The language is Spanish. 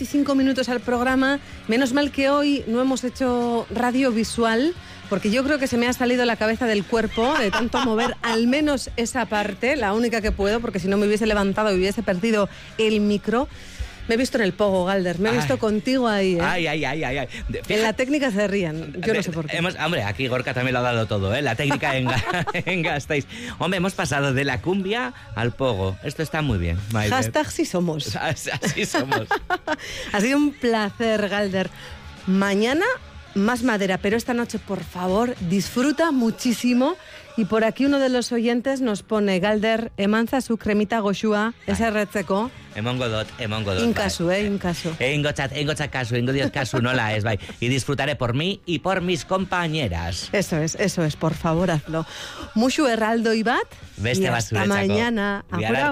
25 minutos al programa. Menos mal que hoy no hemos hecho radio visual, porque yo creo que se me ha salido la cabeza del cuerpo de tanto mover al menos esa parte, la única que puedo, porque si no me hubiese levantado y hubiese perdido el micro. Me he visto en el pogo, Galder. Me he visto contigo ahí, ¿eh? Ay. En la técnica se rían. Yo no sé por qué. Hombre, aquí Gorka también lo ha dado todo, ¿eh? La técnica en Gasteiz. Hombre, hemos pasado de la cumbia al pogo. Esto está muy bien, Maider. Hashtag sí somos. Así somos. Ha sido un placer, Galder. Mañana más madera, pero esta noche, por favor, disfruta muchísimo. Y por aquí uno de los oyentes nos pone, Galder, emantza su cremita goxua, ese retzeko. Emongo dot. Inkasu, inkasu. Engotzat kasu, dios casu, no la es, bai. Y disfrutaré por mí y por mis compañeras. Eso es, por favor, hazlo. Muxu erraldo y bat. Beste y hasta basuretzako. mañana. Agur,